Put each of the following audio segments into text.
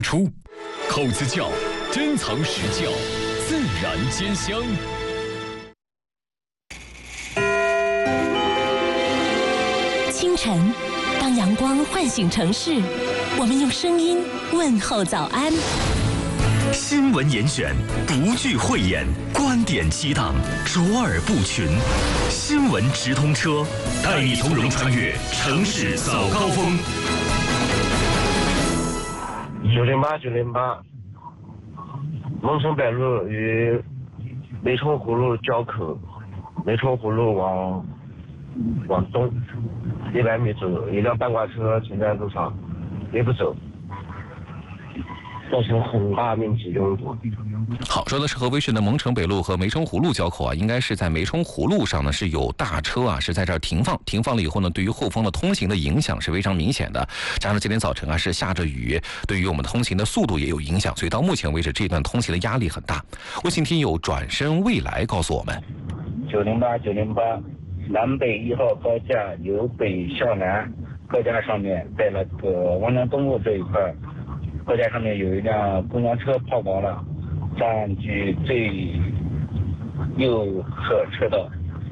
出口子窖，珍藏实教，自然兼香。 清晨，当阳光唤醒城市，我们用声音问候早安。 新闻严选，不惧讳言，观点激荡，卓尔不群。新闻直通车，带你从容穿越城市早高峰。 908，蒙城北路与梅冲湖路交口，梅冲湖路往东100米左右，一辆半挂车停在路上，也不走，造成很大面积拥堵。 好，说的是合肥市的蒙城北路和梅冲湖路交口啊，应该是在梅冲湖路上呢是有大车啊是在这儿停放了以后呢，对于后方的通行的影响是非常明显的。加上今天早晨啊是下着雨，对于我们的通行的速度也有影响，所以到目前为止这段通行的压力很大。微信听友转身未来告诉我们 908，南北1号高架由北向南，高架上面在那个王江东路这一块，高架上面有一辆公交车抛锚了，占据最右侧车道。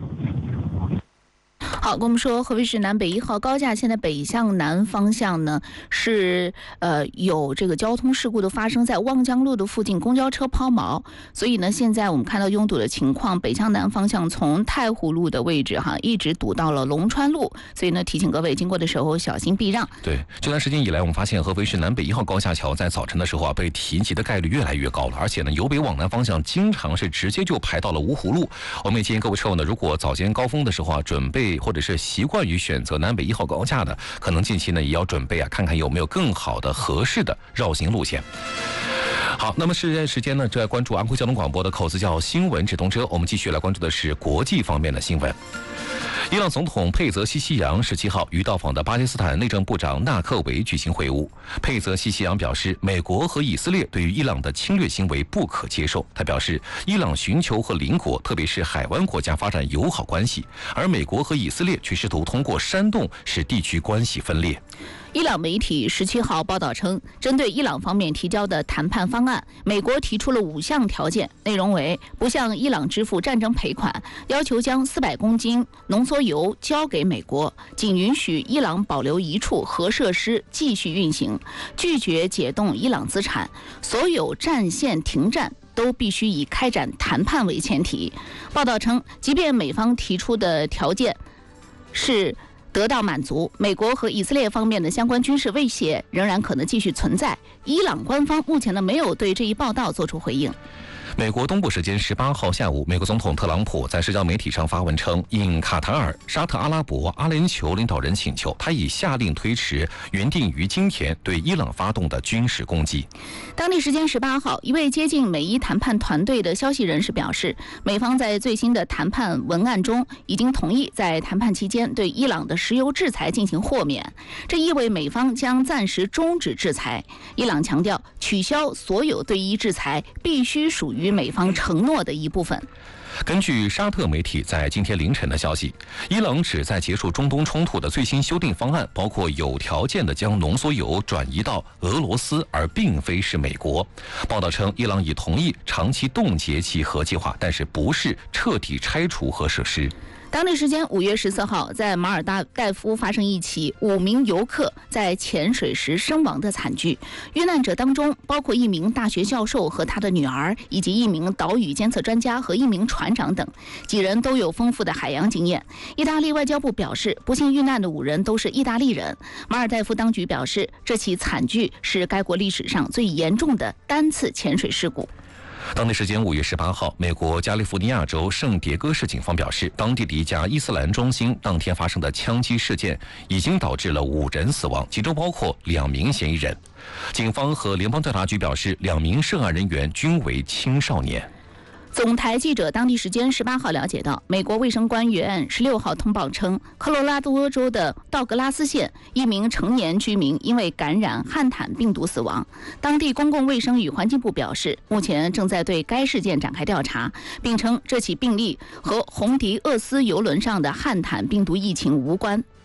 好，跟我们说，合肥市南北1号高架现在北向南方向呢是有这个交通事故的发生，在望江路的附近公交车抛锚，所以呢现在我们看到拥堵的情况，北向南方向从太湖路的位置一直堵到了龙川路，所以呢提醒各位经过的时候小心避让。 对，这段时间以来我们发现合肥市南北1号高架桥在早晨的时候被提及的概率越来越高了，而且呢由北往南方向经常是直接就排到了芜湖路。我们也建议各位车友呢，如果早间高峰的时候准备或者是习惯于选择南北1号高架的，可能近期呢也要准备看看有没有更好的合适的绕行路线。好，那么时间呢正在关注安徽交通广播的口子窖新闻直通车，我们继续来关注的是国际方面的新闻。伊朗总统佩泽西西扬17号与到访的巴基斯坦内政部长纳克维举行会晤。佩泽西西扬表示，美国和以色列对于伊朗的侵略行为不可接受。他表示，伊朗寻求和邻国，特别是海湾国家发展友好关系，而美国和以色列却试图通过煽动使地区关系分裂。 伊朗媒体17号报道称，针对伊朗方面提交的谈判方案，美国提出了5项条件，内容为不向伊朗支付战争赔款，要求将400公斤浓缩铀交给美国，仅允许伊朗保留一处核设施继续运行，拒绝解冻伊朗资产，所有战线停战都必须以开展谈判为前提。报道称，即便美方提出的条件是得到满足，美国和以色列方面的相关军事威胁仍然可能继续存在。伊朗官方目前没有对这一报道做出回应。 美国东部时间18号下午，美国总统特朗普在社交媒体上发文称，应卡塔尔、沙特阿拉伯、阿联酋领导人请求，他已下令推迟原定于今天对伊朗发动的军事攻击。 当地时间18号，一位接近美伊谈判团队的消息人士表示，美方在最新的谈判文案中已经同意在谈判期间对伊朗的石油制裁进行豁免，这意味美方将暂时终止制裁。伊朗强调，取消所有对伊制裁必须属于美方承诺的一部分。 根据沙特媒体在今天凌晨的消息，伊朗旨在结束中东冲突的最新修订方案包括有条件的将浓缩铀转移到俄罗斯，而并非是美国。报道称，伊朗已同意长期冻结其核计划，但是不是彻底拆除核设施。 当地时间5月14号，在马尔代夫发生一起5名游客在潜水时身亡的惨剧。遇难者当中包括1名大学教授和他的女儿，以及1名岛屿监测专家和1名船长等，几人都有丰富的海洋经验。意大利外交部表示，不幸遇难的5人都是意大利人。马尔代夫当局表示，这起惨剧是该国历史上最严重的单次潜水事故。 当地时间5月18号，美国加利福尼亚州圣迭戈市警方表示，当地的一家伊斯兰中心当天发生的枪击事件已经导致了5人死亡，其中包括2名嫌疑人。警方和联邦调查局表示，2名涉案人员均为青少年。 总台记者当地时间18号了解到，美国卫生官员16号通报称，科罗拉多州的道格拉斯县1名成年居民因为感染汉坦病毒死亡。当地公共卫生与环境部表示，目前正在对该事件展开调查，并称这起病例和红迪厄斯邮轮上的汉坦病毒疫情无关。